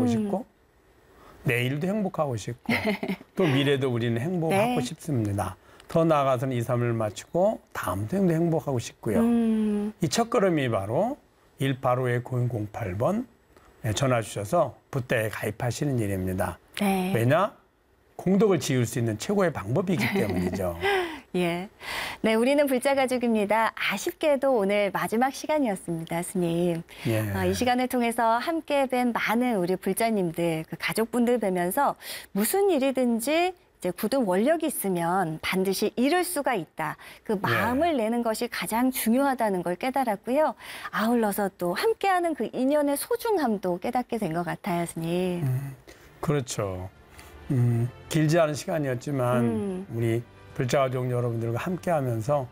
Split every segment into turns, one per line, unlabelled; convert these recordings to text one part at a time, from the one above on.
행복하고 싶고 내일도 행복하고 싶고 또 미래도 우리는 행복하고
네.
싶습니다. 더 나아가서는 2, 3을 마치고 다음 생도 행복하고 싶고요. 이 첫걸음이 바로 185-9008번 전화 주셔서 붓다에 가입하시는 일입니다.
네.
왜냐? 공덕을 지을 수 있는 최고의 방법이기 때문이죠.
예. 네, 우리는 불자가족입니다. 아쉽게도 오늘 마지막 시간이었습니다, 스님.
예.
이 시간을 통해서 함께 뵌 많은 우리 불자님들, 그 가족분들 뵈면서 무슨 일이든지 이제 굳은 원력이 있으면 반드시 이룰 수가 있다. 그 마음을 내는 것이 가장 중요하다는 걸 깨달았고요. 아울러서 또 함께하는 그 인연의 소중함도 깨닫게 된 것 같아요, 스님.
그렇죠. 길지 않은 시간이었지만 우리 불자가족 여러분들과 함께하면서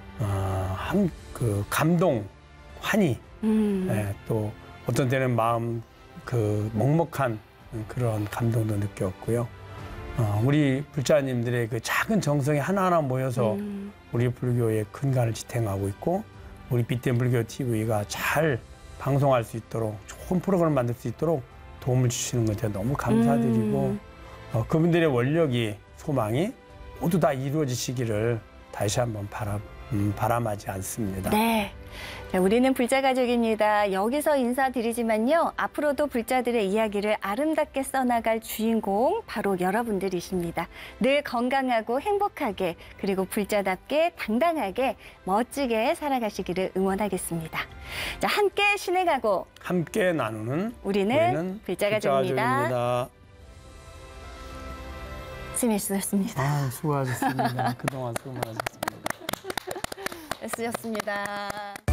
그 감동, 환희, 또 어떤 때는 마음 그 먹먹한 그런 감동도 느꼈고요. 우리 불자님들의 그 작은 정성이 하나하나 모여서 우리 불교의 근간을 지탱하고 있고 우리 BTN 불교 TV가 잘 방송할 수 있도록 좋은 프로그램을 만들 수 있도록 도움을 주시는 것에 너무 감사드리고 그분들의 원력이 소망이 모두 다 이루어지시기를 다시 한번 바람하지 않습니다.
네. 자, 우리는 불자가족입니다. 여기서 인사드리지만요. 앞으로도 불자들의 이야기를 아름답게 써나갈 주인공 바로 여러분들이십니다. 늘 건강하고 행복하게 그리고 불자답게 당당하게 멋지게 살아가시기를 응원하겠습니다. 자, 함께 신행하고
함께 나누는
우리는 불자가족입니다. 수고하셨습니다.
수고하셨습니다. 그동안 수고 많으셨습니다.
애쓰셨습니다.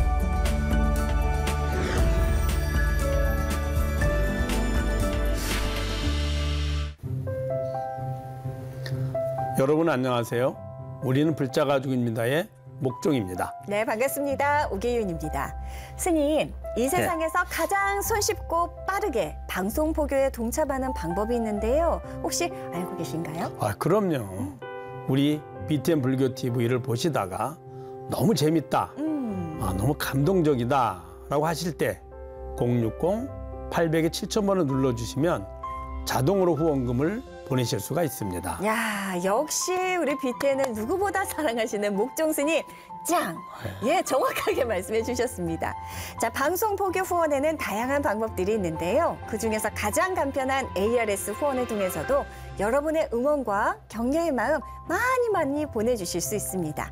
여러분 안녕하세요. 우리는 불자가족입니다의 목종입니다.
네, 반갑습니다. 오계윤입니다. 스님, 이 세상에서 가장 손쉽고 빠르게 방송 포교에 동참하는 방법이 있는데요. 혹시 알고 계신가요?
그럼요. 우리 BTN 불교 TV를 보시다가 너무 재밌다, 너무 감동적이다 라고 하실 때 060-800-7000번을 눌러주시면 자동으로 후원금을 보내실 수가 있습니다.
야, 역시 우리 BTN을 누구보다 사랑하시는 목종 스님 짱! 예, 정확하게 말씀해 주셨습니다. 자, 방송 포교 후원에는 다양한 방법들이 있는데요. 그중에서 가장 간편한 ARS 후원을 통해서도 여러분의 응원과 격려의 마음 많이 보내주실 수 있습니다.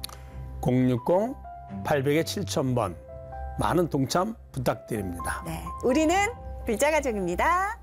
060-800-7000번 많은 동참 부탁드립니다.
네, 우리는 불자가족입니다.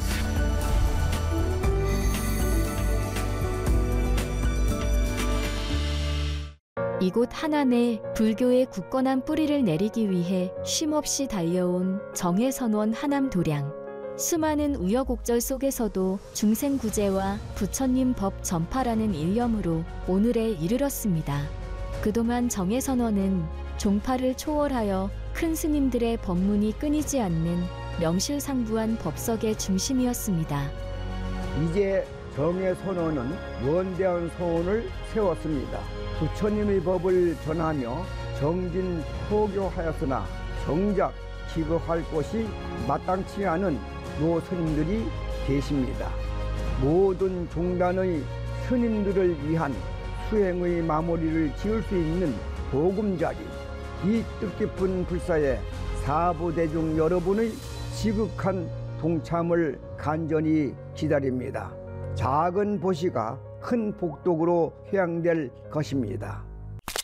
이곳 하남에 불교의 굳건한 뿌리를 내리기 위해 쉼없이 달려온 정해선원 하남도량. 수많은 우여곡절 속에서도 중생구제와 부처님 법 전파라는 일념으로 오늘에 이르렀습니다. 그동안 정해선원은 종파를 초월하여 큰 스님들의 법문이 끊이지 않는 명실상부한 법석의 중심이었습니다.
이제 정해선원은 원대한 소원을 세웠습니다. 부처님의 법을 전하며 정진 포교하였으나 정작 기거할 곳이 마땅치 않은 노스님들이 계십니다. 모든 종단의 스님들을 위한 수행의 마무리를 지을 수 있는 보금자리, 이 뜻깊은 불사에 사부대중 여러분의 지극한 동참을 간절히 기다립니다. 작은 보시가 큰 복덕으로 회양될 것입니다.